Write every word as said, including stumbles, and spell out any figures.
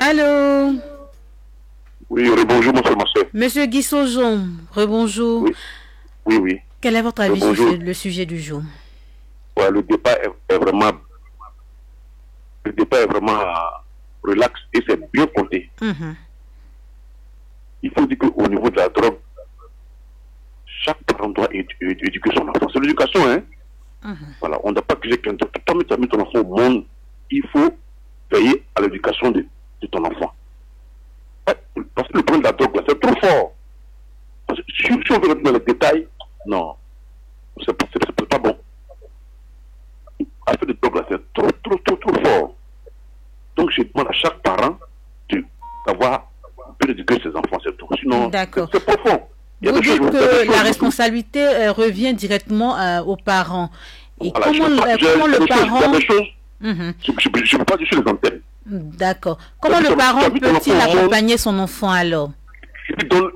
Allô? Oui, bonjour, monsieur Marcel. Monsieur Guy Saujon, rebonjour. Oui, oui, oui. Quel est votre avis sur Bonjour. le sujet du jour? Ouais, le débat est, est vraiment, le débat est vraiment relax et c'est bien compté. Mhm. Il faut dire qu'au niveau de la drogue, chaque parent doit édu- édu- éduquer son enfant. C'est l'éducation, hein. Mhm. Voilà, on ne doit pas crier qu'un toi, tu as mis ton enfant au monde, il faut veiller à l'éducation de, de ton enfant. Ouais, parce que le problème de la drogue, là, c'est trop fort. Parce que si, si on veut rentrer dans les détails, non, c'est pas, c'est, c'est pas bon. Affaire de drogue, là, c'est trop, trop, trop, trop fort. Donc, je demande à chaque parent de- d'avoir un peu d'éduquer ses enfants, c'est tout. Sinon, D'accord. c'est, c'est profond. Il y a Vous des choses- dites il y a des que choses- la responsabilité euh, revient directement euh, aux parents. Et Voilà, je comment, peux pas- euh, je- comment il y a le des choses- parent... Il y a des choses, Mhm. je ne peux pas dire sur les antennes. D'accord. Comment Tu as le mis ton- tu parent as mis ton peut-il enfant au monde. accompagner son enfant alors? Il donne